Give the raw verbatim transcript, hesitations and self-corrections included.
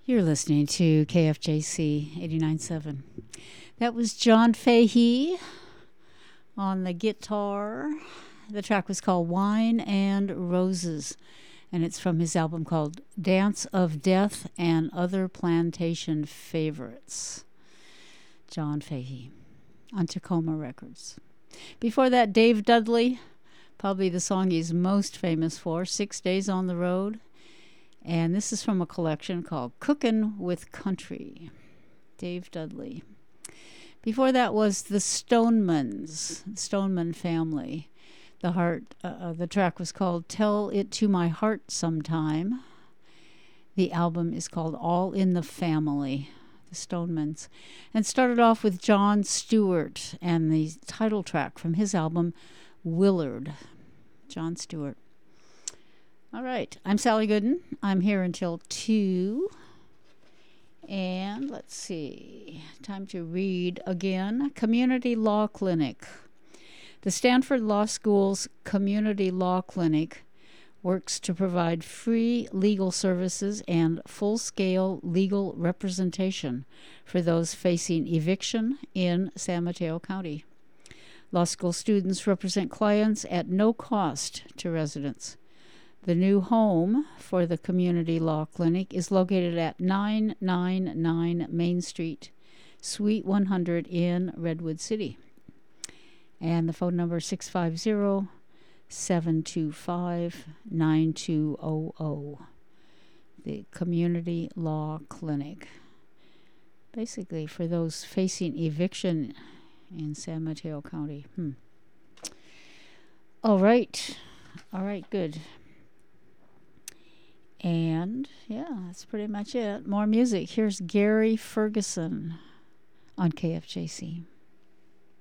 You're listening to K F J C eighty-nine point seven. That was John Fahey on the guitar. The track was called Wine and Roses, and it's from his album called Dance of Death and Other Plantation Favorites. John Fahey on Tacoma Records. Before that, Dave Dudley, probably the song he's most famous for, Six Days on the Road. And this is from a collection called Cookin' with Country. Dave Dudley. Before that was the Stonemans, the Stoneman family. The heart, uh, the track was called Tell It to My Heart Sometime. The album is called All in the Family, the Stonemans. And started off with John Stewart and the title track from his album Willard. John Stewart. All right, I'm Sally Gooden. I'm here until two. And let's see, time to read again. Community Law Clinic. The Stanford Law School's Community Law Clinic works to provide free legal services and full-scale legal representation for those facing eviction in San Mateo County. Law school students represent clients at no cost to residents. The new home for the Community Law Clinic is located at nine ninety-nine Main Street, Suite one hundred in Redwood City. And the phone number is six five zero, seven two five, nine two zero zero. The Community Law Clinic. Basically, for those facing eviction in San Mateo County. Hmm. All right. All right, good. And, yeah, that's pretty much it. More music. Here's Gary Ferguson on K F J C.